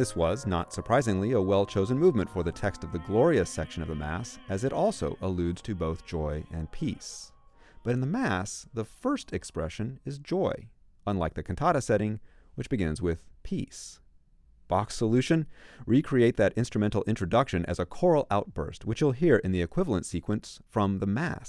This was, not surprisingly, a well-chosen movement for the text of the Gloria section of the Mass, as it also alludes to both joy and peace. But in the Mass, the first expression is joy, unlike the cantata setting, which begins with peace. Bach's solution? Recreate that instrumental introduction as a choral outburst, which you'll hear in the equivalent sequence from the Mass.